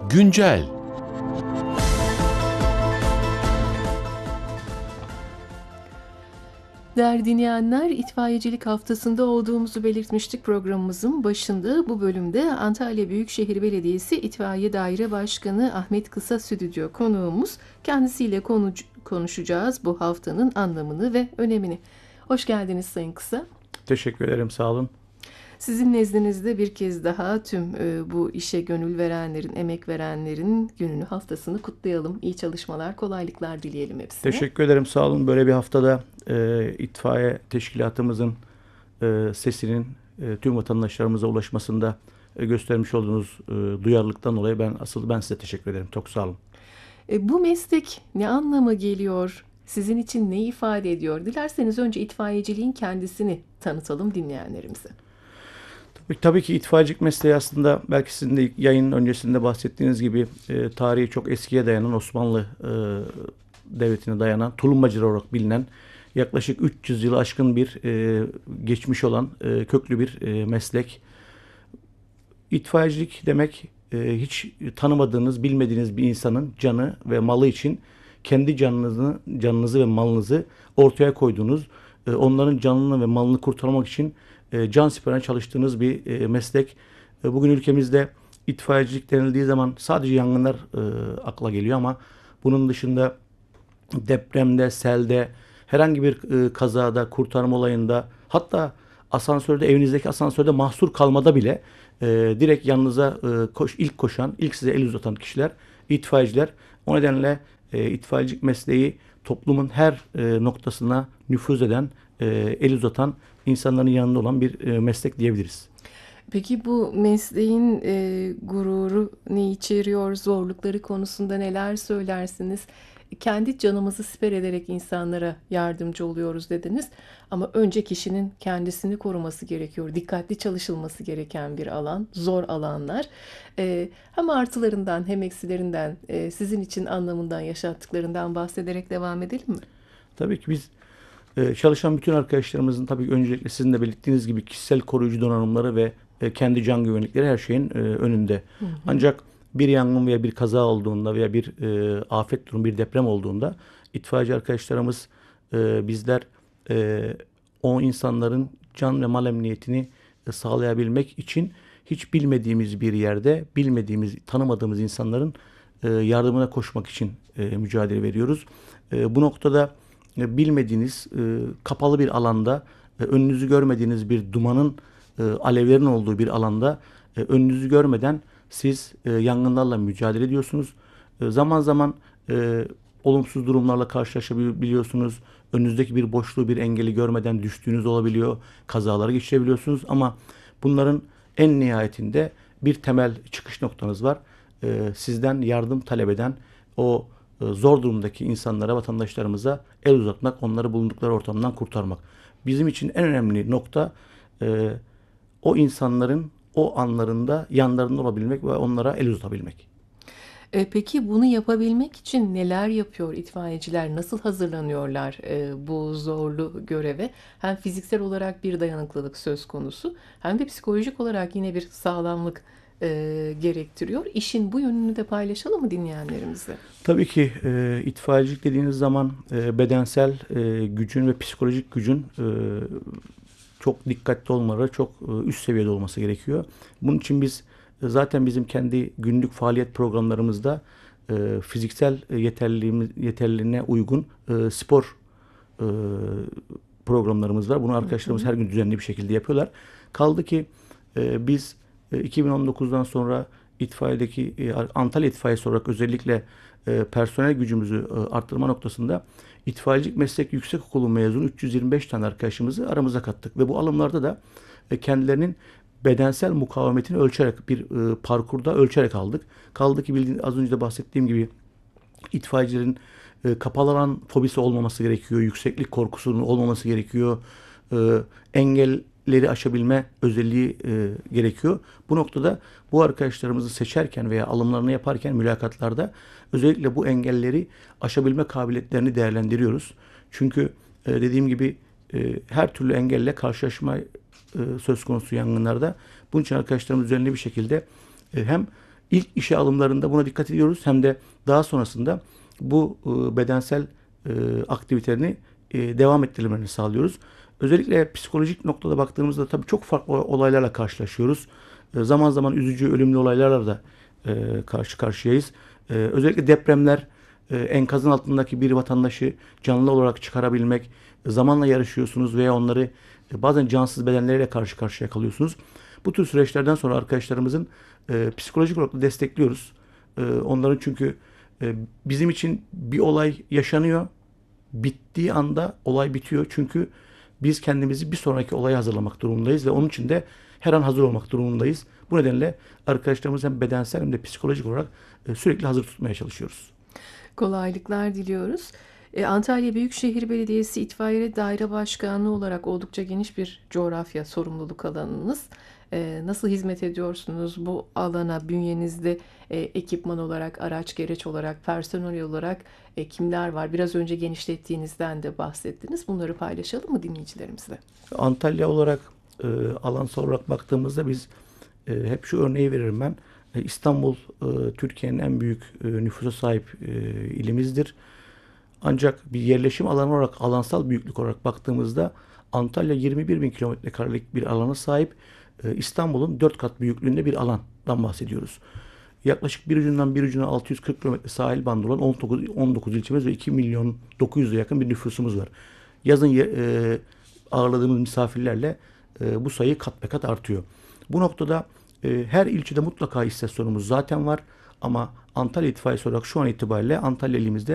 Güncel. Değerli dinleyenler, itfaiyecilik haftasında olduğumuzu belirtmiştik programımızın başında. Bu bölümde Antalya Büyükşehir Belediyesi İtfaiye Daire Başkanı Ahmet Kısa stüdyo konuğumuz. Kendisiyle konuşacağız bu haftanın anlamını ve önemini. Hoş geldiniz Sayın Kısa. Teşekkür ederim, sağ olun. Sizin nezdinizde bir kez daha tüm bu işe gönül verenlerin, emek verenlerin gününü, haftasını kutlayalım. İyi çalışmalar, kolaylıklar dileyelim hepsine. Teşekkür ederim, sağ olun. Böyle bir haftada itfaiye teşkilatımızın sesinin tüm vatandaşlarımıza ulaşmasında göstermiş olduğunuz duyarlılıktan dolayı ben size teşekkür ederim. Çok sağ olun. Bu meslek ne anlama geliyor? Sizin için ne ifade ediyor? Dilerseniz önce itfaiyeciliğin kendisini tanıtalım dinleyenlerimize. Tabii ki itfaiyecilik mesleği aslında belki sizin de yayının öncesinde bahsettiğiniz gibi tarihi çok eskiye dayanan Osmanlı devletine dayanan tulumbacılar olarak bilinen yaklaşık 300 yılı aşkın bir geçmiş olan köklü bir meslek. İtfaiyecilik demek hiç tanımadığınız, bilmediğiniz bir insanın canı ve malı için kendi canınızı ve malınızı ortaya koyduğunuz, onların canını ve malını kurtarmak için can siperine çalıştığınız bir meslek. Bugün ülkemizde itfaiyecilik denildiği zaman sadece yangınlar akla geliyor ama bunun dışında depremde, selde, herhangi bir kazada, kurtarma olayında, hatta asansörde, evinizdeki asansörde mahsur kalmada bile direkt yanınıza ilk koşan, ilk size el uzatan kişiler itfaiyeciler. O nedenle itfaiyecilik mesleği toplumun her noktasına nüfuz eden, el uzatan insanların yanında olan bir meslek diyebiliriz. Peki bu mesleğin gururu ne içeriyor, zorlukları konusunda neler söylersiniz? Kendi canımızı siper ederek insanlara yardımcı oluyoruz dediniz. Ama önce kişinin kendisini koruması gerekiyor. Dikkatli çalışılması gereken bir alan, zor alanlar. Hem artılarından hem eksilerinden, sizin için anlamından, yaşattıklarından bahsederek devam edelim mi? Tabii ki biz çalışan bütün arkadaşlarımızın tabii öncelikle sizin de belirttiğiniz gibi kişisel koruyucu donanımları ve kendi can güvenlikleri her şeyin önünde. Hı hı. Ancak bir yangın veya bir kaza olduğunda veya bir afet durum, bir deprem olduğunda itfaiyeci arkadaşlarımız bizler o insanların can ve mal emniyetini sağlayabilmek için hiç bilmediğimiz bir yerde, tanımadığımız insanların yardımına koşmak için mücadele veriyoruz. Bu noktada bilmediğiniz kapalı bir alanda, önünüzü görmediğiniz bir dumanın, alevlerin olduğu bir alanda önünüzü görmeden siz yangınlarla mücadele ediyorsunuz. Zaman zaman olumsuz durumlarla karşılaşabiliyorsunuz. Önünüzdeki bir boşluğu, bir engeli görmeden düştüğünüz olabiliyor. Kazaları geçirebiliyorsunuz ama bunların en nihayetinde bir temel çıkış noktanız var. Sizden yardım talep eden o zor durumdaki insanlara, vatandaşlarımıza el uzatmak, onları bulundukları ortamdan kurtarmak. Bizim için en önemli nokta o insanların o anlarında yanlarında olabilmek ve onlara el uzatabilmek. Peki bunu yapabilmek için neler yapıyor itfaiyeciler? Nasıl hazırlanıyorlar bu zorlu göreve? Hem fiziksel olarak bir dayanıklılık söz konusu hem de psikolojik olarak yine bir sağlamlık gerektiriyor. İşin bu yönünü de paylaşalım mı dinleyenlerimizle? Tabii ki itfaiyecilik dediğiniz zaman bedensel gücün ve psikolojik gücün çok dikkatli olmaları, çok üst seviyede olması gerekiyor. Bunun için biz zaten bizim kendi günlük faaliyet programlarımızda fiziksel yeterliliğine uygun spor programlarımız var. Bunu arkadaşlarımız her gün düzenli bir şekilde yapıyorlar. Kaldı ki biz 2019'dan sonra itfaiyedeki Antalya İtfaiyesi olarak özellikle personel gücümüzü arttırma noktasında itfaiyecilik meslek yüksekokulu mezunu 325 tane arkadaşımızı aramıza kattık. Ve bu alımlarda da kendilerinin bedensel mukavemetini ölçerek bir parkurda ölçerek aldık. Kaldı ki az önce de bahsettiğim gibi itfaiyecilerin kapalı alan fobisi olmaması gerekiyor. Yükseklik korkusunun olmaması gerekiyor. Engelleri aşabilme özelliği gerekiyor. Bu noktada bu arkadaşlarımızı seçerken veya alımlarını yaparken mülakatlarda özellikle bu engelleri aşabilme kabiliyetlerini değerlendiriyoruz. Çünkü dediğim gibi her türlü engelle karşılaşma söz konusu yangınlarda. Bunun için arkadaşlarımız düzenli bir şekilde hem İlk işe alımlarında buna dikkat ediyoruz. Hem de daha sonrasında bu bedensel aktivitelerini devam ettirmelerini sağlıyoruz. Özellikle psikolojik noktada baktığımızda tabii çok farklı olaylarla karşılaşıyoruz. Zaman zaman üzücü, ölümlü olaylarla da karşı karşıyayız. Özellikle depremler, enkazın altındaki bir vatandaşı canlı olarak çıkarabilmek, zamanla yarışıyorsunuz veya onları bazen cansız bedenleriyle karşı karşıya kalıyorsunuz. Bu tür süreçlerden sonra arkadaşlarımızın psikolojik olarak da destekliyoruz. Onların çünkü bizim için bir olay yaşanıyor, bittiği anda olay bitiyor. Çünkü biz kendimizi bir sonraki olaya hazırlamak durumundayız ve onun için de her an hazır olmak durumundayız. Bu nedenle arkadaşlarımız hem bedensel hem de psikolojik olarak sürekli hazır tutmaya çalışıyoruz. Kolaylıklar diliyoruz. Antalya Büyükşehir Belediyesi İtfaiye Daire Başkanlığı olarak oldukça geniş bir coğrafya sorumluluk alanınız. Nasıl hizmet ediyorsunuz bu alana? Bünyenizde ekipman olarak, araç gereç olarak, personel olarak kimler var? Biraz önce genişlettiğinizden de bahsettiniz. Bunları paylaşalım mı dinleyicilerimizle? Antalya olarak alansal olarak baktığımızda biz hep şu örneği veririm ben. İstanbul Türkiye'nin en büyük nüfusa sahip ilimizdir. Ancak bir yerleşim alanı olarak alansal büyüklük olarak baktığımızda Antalya 21 bin kilometre karelik bir alana sahip. İstanbul'un 4 kat büyüklüğünde bir alandan bahsediyoruz. Yaklaşık bir ucundan bir ucuna 640 kilometre sahil bandı olan 19 ilçemiz ve 2 milyon 900'e yakın bir nüfusumuz var. Yazın ağırladığımız misafirlerle bu sayı kat be kat artıyor. Bu noktada her ilçede mutlaka istasyonumuz zaten var ama Antalya itfaiyesi olarak şu an itibariyle Antalya ilimizde